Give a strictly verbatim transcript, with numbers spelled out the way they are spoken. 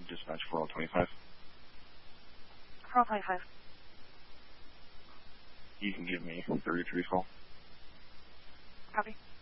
dispatch for all twenty-five. For all twenty-five. You can give me the retrieve call. Copy.